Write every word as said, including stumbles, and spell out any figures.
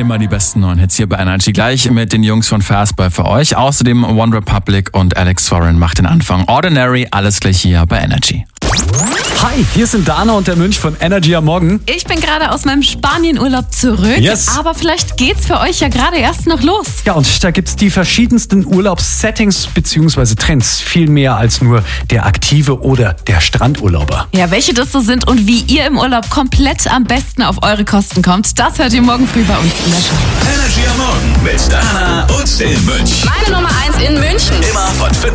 Immer die besten neuen Hits hier bei Energy. Gleich mit den Jungs von Fastboy für euch. Außerdem One Republic und Alex Warren macht den Anfang. Ordinary, alles gleich hier bei Energy. Hi, hier sind Dana und der Mönch von Energy am Morgen. Ich bin gerade aus meinem Spanienurlaub zurück, Yes. aber vielleicht geht's für euch ja gerade erst noch los. Ja, und da gibt's die verschiedensten Urlaubssettings bzw. Trends. Viel mehr als nur der Aktive oder der Strandurlauber. Ja, welche das so sind und wie ihr im Urlaub komplett am besten auf eure Kosten kommt, das hört ihr morgen früh bei uns in der Show. Energy am Morgen mit Dana und dem Mönch. Meine Nummer eins in München. Immer von fünf